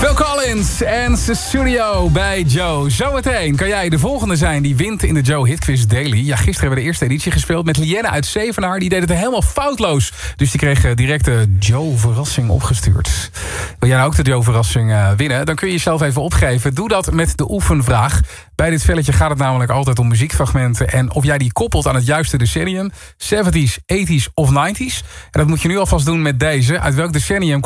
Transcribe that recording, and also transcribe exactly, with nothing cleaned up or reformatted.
Phil Collins en Studio bij Joe. Zometeen kan jij de volgende zijn die wint in de Joe Hitquiz Daily. Ja, gisteren hebben we de eerste editie gespeeld met Lienne uit Zevenaar. Die deed het helemaal foutloos. Dus die kreeg direct de Joe-verrassing opgestuurd. Wil jij nou ook de Joe-verrassing uh, winnen? Dan kun je jezelf even opgeven. Doe dat met de oefenvraag. Bij dit velletje gaat het namelijk altijd om muziekfragmenten. En of jij die koppelt aan het juiste decennium. zeventies, tachtiger of negentig. En dat moet je nu alvast doen met deze. Uit welk decennium